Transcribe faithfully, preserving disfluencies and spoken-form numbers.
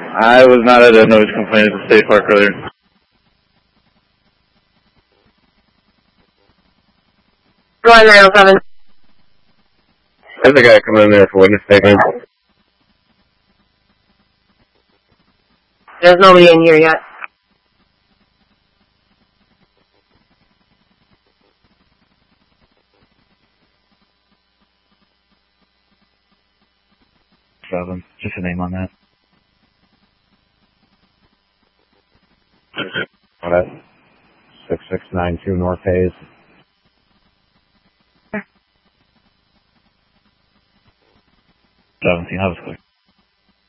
I was not at a noise complaint at the state park earlier. one nine oh seven. There's a guy coming in there for witness statement. There's nobody in here yet. Seven. Just a name on that. Alright. six six nine two North Hayes. Seventeen. That was quick.